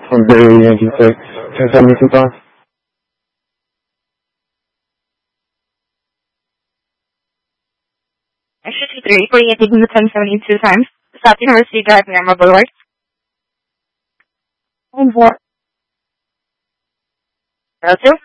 from Barry Yankee. So, can you tell me some time? XC3, created in the 1072 times. South University Drive, Miramar Boulevard. And 4. 02.